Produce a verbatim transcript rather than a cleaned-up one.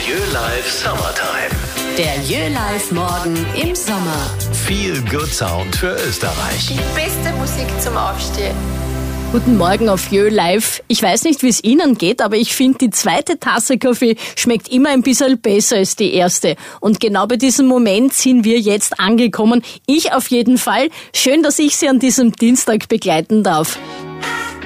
Jö Live Summertime. Der Jö Live Morgen im Sommer. Feel Good Sound für Österreich. Die beste Musik zum Aufstehen. Guten Morgen auf Jö Live. Ich weiß nicht, wie es Ihnen geht, aber ich finde, die zweite Tasse Kaffee schmeckt immer ein bisschen besser als die erste. Und genau bei diesem Moment sind wir jetzt angekommen. Ich auf jeden Fall. Schön, dass ich Sie an diesem Dienstag begleiten darf.